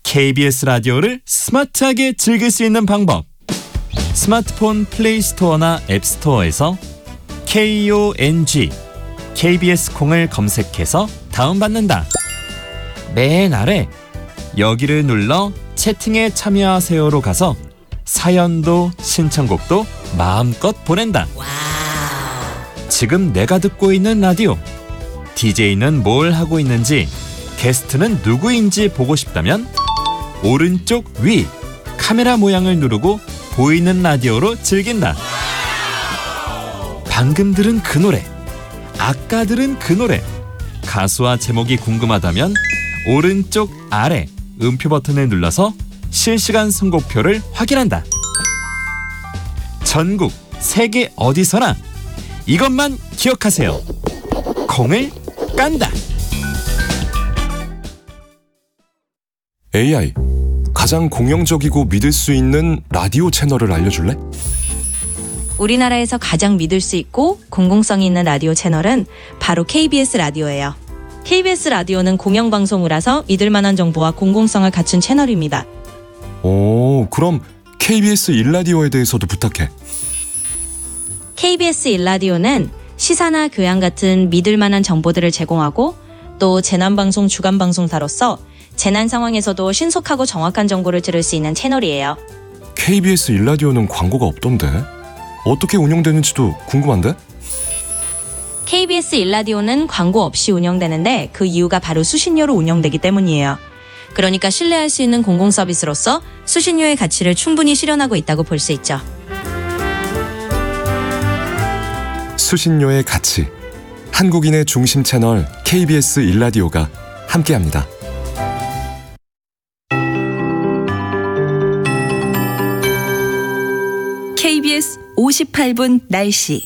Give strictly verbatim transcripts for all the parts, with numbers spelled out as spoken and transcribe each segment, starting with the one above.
케이비에스 라디오를 스마트하게 즐길 수 있는 방법. 스마트폰 플레이 스토어나 앱 스토어에서 콩, 케이비에스 콩을 검색해서 다운받는다. 맨 아래 여기를 눌러 채팅에 참여하세요로 가서 사연도 신청곡도 마음껏 보낸다. 지금 내가 듣고 있는 라디오, 디제이는 뭘 하고 있는지, 게스트는 누구인지 보고 싶다면 오른쪽 위 카메라 모양을 누르고 보이는 라디오로 즐긴다. 방금 들은 그 노래, 아까 들은 그 노래, 가수와 제목이 궁금하다면 오른쪽 아래 음표 버튼을 눌러서 실시간 선곡표를 확인한다. 전국 세계 어디서나 이것만 기억하세요. 콩을 깐다. 에이아이, 가장 공영적이고 믿을 수 있는 라디오 채널을 알려줄래? 우리나라에서 가장 믿을 수 있고 공공성이 있는 라디오 채널은 바로 케이비에스 라디오예요. 케이비에스 라디오는 공영방송이라서 믿을 만한 정보와 공공성을 갖춘 채널입니다. 오, 그럼 케이비에스 일 라디오에 대해서도 부탁해. 케이비에스 일 라디오는 시사나 교양 같은 믿을 만한 정보들을 제공하고 또 재난방송 주간방송사로서 재난 상황에서도 신속하고 정확한 정보를 들을 수 있는 채널이에요. 케이비에스 일 라디오는 광고가 없던데? 어떻게 운영되는지도 궁금한데? 케이비에스 일 라디오는 광고 없이 운영되는데 그 이유가 바로 수신료로 운영되기 때문이에요. 그러니까 신뢰할 수 있는 공공 서비스로서 수신료의 가치를 충분히 실현하고 있다고 볼 수 있죠. 수신료의 가치, 한국인의 중심 채널 케이비에스 일 라디오가 함께합니다. 케이비에스 오십팔 분 날씨.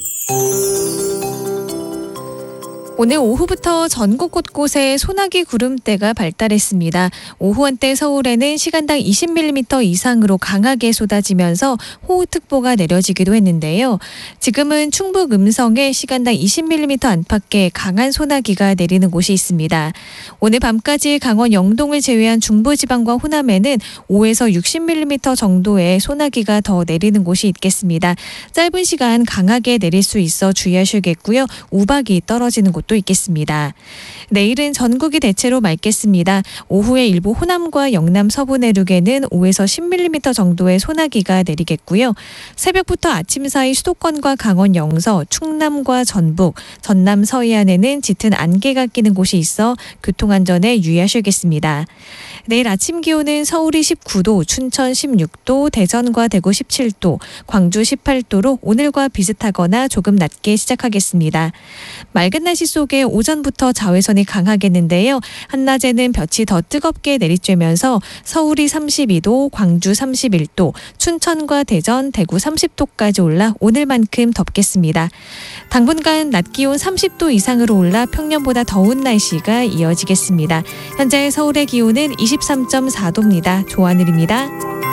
오늘 오후부터 전국 곳곳에 소나기 구름대가 발달했습니다. 오후 한때 서울에는 시간당 이십 밀리미터 이상으로 강하게 쏟아지면서 호우특보가 내려지기도 했는데요. 지금은 충북 음성에 시간당 이십 밀리미터 안팎의 강한 소나기가 내리는 곳이 있습니다. 오늘 밤까지 강원 영동을 제외한 중부지방과 호남에는 오에서 육십 밀리미터 정도의 소나기가 더 내리는 곳이 있겠습니다. 짧은 시간 강하게 내릴 수 있어 주의하셔야겠고요. 우박이 떨어지는 곳도 있겠습니다. 내일은 전국이 대체로 맑겠습니다. 오후에 일부 호남과 영남 서부 내륙에는 오에서 십 밀리미터 정도의 소나기가 내리겠고요. 새벽부터 아침 사이 수도권과 강원 영서, 충남과 전북, 전남 서해안에는 짙은 안개가 끼는 곳이 있어 교통안전에 유의하셔야겠습니다. 내일 아침 기온은 서울이 십구 도, 춘천 십육 도, 대전과 대구 십칠 도, 광주 십팔 도로 오늘과 비슷하거나 조금 낮게 시작하겠습니다. 맑은 날씨 속에 오전부터 자외선이 강하겠는데요. 한낮에는 볕이 더 뜨겁게 내리쬐면서 서울이 삼십이 도, 광주 삼십일 도, 춘천과 대전, 대구 삼십 도까지 올라 오늘만큼 덥겠습니다. 당분간 낮 기온 삼십 도 이상으로 올라 평년보다 더운 날씨가 이어지겠습니다. 현재 서울의 기온은 이십삼 점 사 도입니다. 조하늘입니다.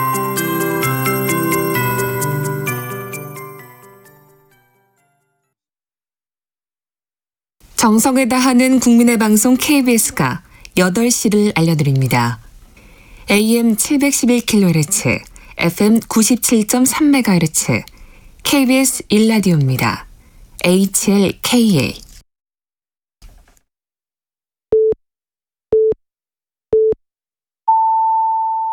정성을 다하는 국민의 방송 케이비에스가 여덟 시를 알려드립니다. 에이엠 칠백십일 킬로헤르츠, 에프엠 구십칠 점 삼 메가헤르츠, 케이비에스 일 라디오입니다. 에이치엘케이에이.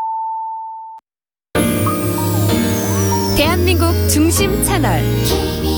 대한민국 중심 채널